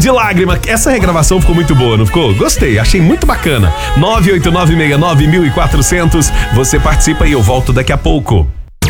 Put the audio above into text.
de Lágrima. Essa regravação ficou muito boa, não ficou? Gostei, achei muito bacana. 989691400. Você participa e eu volto daqui a pouco.